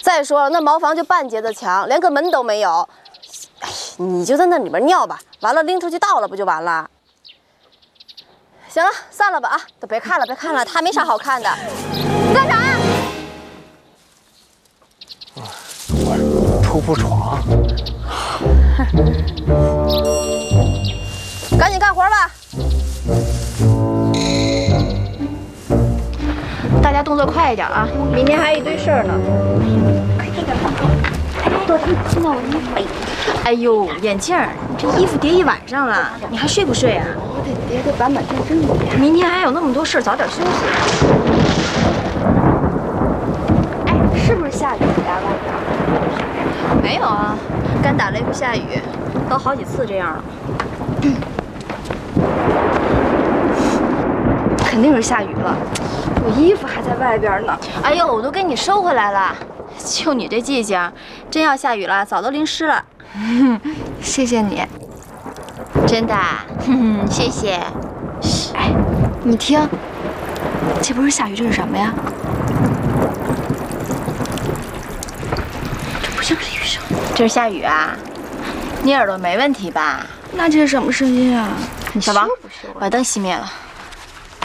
再说了，那茅房就半截子墙，连个门都没有。哎，你就在那里边尿吧，完了拎出去倒了不就完了？行了，散了吧啊！都别看了，别看了，他没啥好看的。你干啥呀？ 我出不闯。 赶紧干活吧。 大家动作快一点啊！明天还有一堆事儿呢。快点点广告！哎，多看到我衣服。哎呦，眼镜儿，你这衣服叠一晚上了，你还睡不睡啊？我得叠得板板正正一点。明天还有那么多事儿，早点休息。哎，是不是下雨呀？外边？没有啊，干打雷不下雨，都好几次这样了。肯定是下雨了。 我衣服还在外边呢。哎呦，我都给你收回来了。就你这记性，真要下雨了，早都淋湿了。谢谢你，真的。谢谢。哎，你听，这不是下雨，这是什么呀？这不像是雨声。这是下雨啊？你耳朵没问题吧？那这是什么声音啊？你小宝，把灯熄灭了。